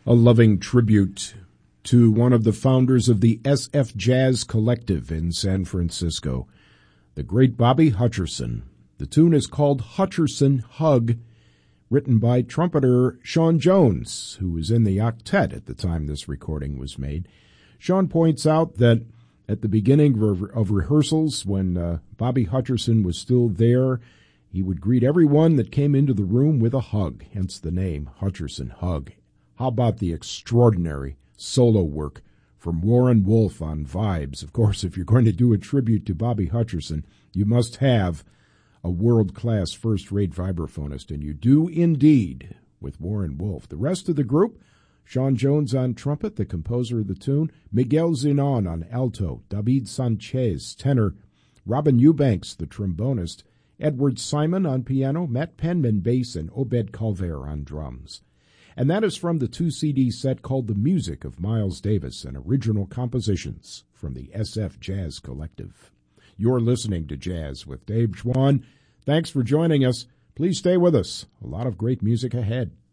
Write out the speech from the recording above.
A loving tribute to one of the founders of the SF Jazz Collective in San Francisco, the great Bobby Hutcherson. The tune is called Hutcherson Hug, written by trumpeter Sean Jones, who was in the octet at the time this recording was made. Sean points out that at the beginning of rehearsals, when Bobby Hutcherson was still there, he would greet everyone that came into the room with a hug, hence the name Hutcherson Hug. How about the extraordinary solo work from Warren Wolf on Vibes? Of course, if you're going to do a tribute to Bobby Hutcherson, you must have a world-class first-rate vibraphonist, and you do indeed with Warren Wolf. The rest of the group, Sean Jones on trumpet, the composer of the tune, Miguel Zenon on alto, David Sanchez, tenor, Robin Eubanks, the trombonist, Edward Simon on piano, Matt Penman bass, and Obed Calver on drums. And that is from the 2-CD set called The Music of Miles Davis and Original Compositions from the SF Jazz Collective. You're listening to Jazz with Dave Schwann. Thanks for joining us. Please stay with us. A lot of great music ahead.